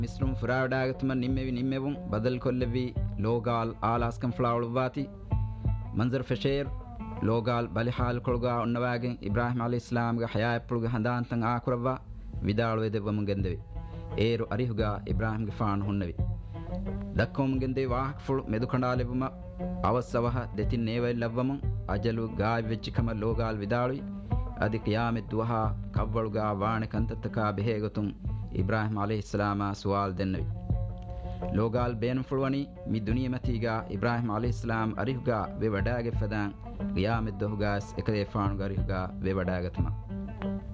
ಮಿಸ್ರುಂ ಫುರಾವಡಾಗತುಮ ನಿಮ್ಮೆವಂ ಬದಲ್ ಕೊಲ್ಲೆವಿ ಲೋಗಾಲ್ ಆಲಾಸ್ಕಂ ಫ್ಲಾವಳುವಾತಿ ಮಂಜರ್ ಫೆಶೇರ್ ಲೋಗಾಲ್ ಬಲಿಹಾಲ್ ಕೊಳಗಾ ಉನ್ನವಾಗೆ ಇಬ್ರಾಹಿಂ ಅಲೈಹಿಸ್ಸಲಾಂಗೆ ಹಯಾಯಪ್ಪುಳುಗೆ ಹಂದಾಂತಂ ಆಕುರವ್ವ ವಿದಾಳುವೆದೆವ್ವಮು ಗೆಂದೆವಿ ಏರು ಅರಿಹುಗ ಇಬ್ರಾಹಿಂಗೆ ಫಾಣು ಹುಣ್ಣವಿ ದಕ್ಕೋಮು ಗೆಂದೆ ವಾಹಕ್ಫುಳು ಮೆದುಕಂಡಾಲೆವುಮ ಅವಸ್ಸವಹ ದೆತಿನ್ ನೇವೈಲ್ಲವ್ವಮು ಅಜಲು ಗಾಯ್ ವೆಚ್ಚಿಕಮ ಲೋಗಾಲ್ ವಿದಾಳುಯಿ ಅದಿ ಕಿಯಾಮೆದ್ದುವಹ ಕವ್ವಳುಗಾ ವಾಣೆ ಕಂತತ್ತಕಾ ಬೆಹೇಗತುಂ ಇಬ್ರಾಹಿಂ ಅಲೈಹಿಸ್ಸಲಾಮ ಸುವಾಲ್ ದೆನ್ನವಿ ಲೋಗಾಲ್ ಬೇನು ಫುಳುವನಿ ಮಿ ದುನಿಯಮತೀಗ ಇಬ್ರಾಹಿಂ ಅಲೈಹಿಸ್ಸಲಾಂ ಅರಿಹುಗ ವೆ ವಡಾಗೆ ಫದಾಂ ಕಿಯಾಮೆದ್ದಹುಗಾಸ್ ಎಕದೇ ಫಾಣುಗ ಅರಿಹುಗ ವೆ ವಡಾಗತುಮ